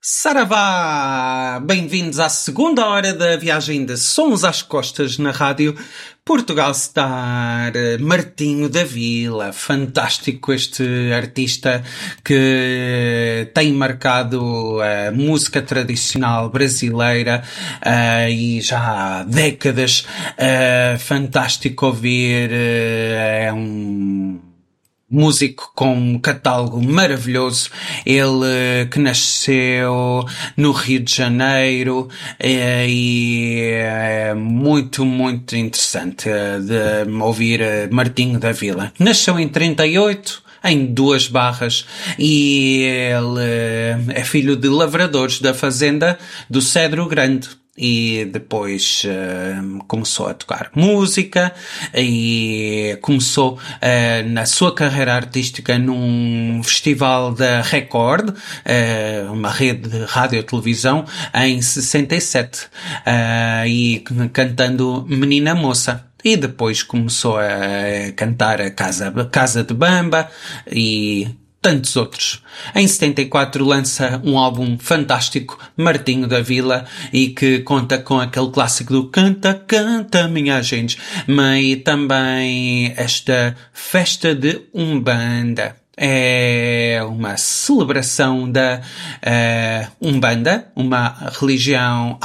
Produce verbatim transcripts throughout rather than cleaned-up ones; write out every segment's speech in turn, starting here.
Saravá! Bem-vindos à segunda hora da viagem de Sons às Costas na Rádio Portugal Star. Martinho da Vila, fantástico este artista que tem marcado a música tradicional brasileira uh, e já há décadas. Uh, fantástico ouvir, uh, é um músico com um catálogo maravilhoso. Ele que nasceu no Rio de Janeiro é, e é muito, muito interessante de ouvir Martinho da Vila. Nasceu em trinta e oito, em Duas Barras, e ele é filho de lavradores da fazenda do Cedro Grande. E depois uh, começou a tocar música e começou uh, na sua carreira artística num festival da Record, uh, uma rede de rádio e televisão, em sessenta e sete, uh, e cantando Menina Moça. E depois começou a cantar a Casa, Casa de Bamba e tantos outros. Em setenta e quatro lança um álbum fantástico, Martinho da Vila, e que conta com aquele clássico do Canta, Canta, Minha Gente, mas e também esta Festa de Umbanda. É uma celebração da uh, Umbanda, uma religião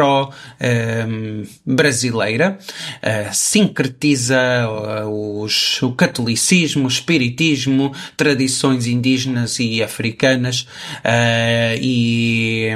afro-brasileira, uh, uh, sincretiza uh, os, o catolicismo, o espiritismo, tradições indígenas e africanas, uh, e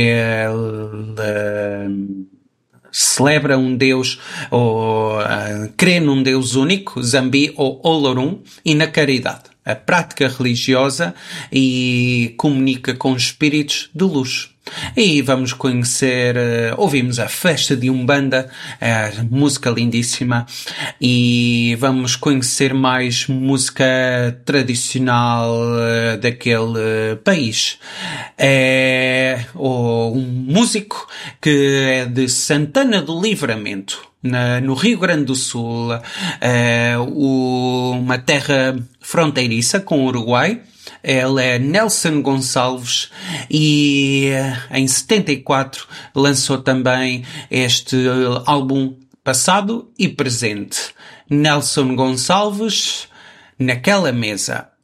uh, celebra um Deus, ou uh, crê num Deus único, Zambi ou Olorum, e na caridade, a prática religiosa, e comunica com espíritos de luz. E vamos conhecer, uh, ouvimos a Festa de Umbanda, a música lindíssima, e vamos conhecer mais música tradicional uh, daquele uh, país. É oh, um músico que é de Santana do Livramento, Na, no Rio Grande do Sul, uh, o, uma terra fronteiriça com o Uruguai. Ele é Nelson Gonçalves e em setenta e quatro lançou também este álbum Passado e Presente. Nelson Gonçalves, Naquela Mesa.